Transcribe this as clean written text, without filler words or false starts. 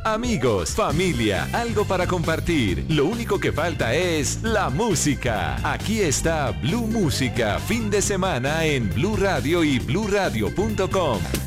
amigos, familia, algo para compartir. Lo único que falta es la música. Aquí está Blue Música, fin de semana en Blue Radio y bluradio.com.